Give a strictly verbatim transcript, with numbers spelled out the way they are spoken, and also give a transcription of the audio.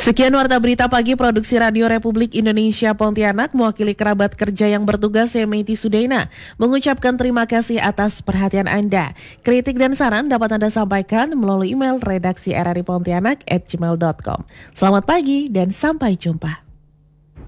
Sekian Warta Berita Pagi Produksi Radio Republik Indonesia Pontianak, mewakili kerabat kerja yang bertugas saya Meiti Sudaina, mengucapkan terima kasih atas perhatian Anda. Kritik dan saran dapat Anda sampaikan melalui email redaksi r r i pontianak at gmail dot com. Selamat pagi dan sampai jumpa.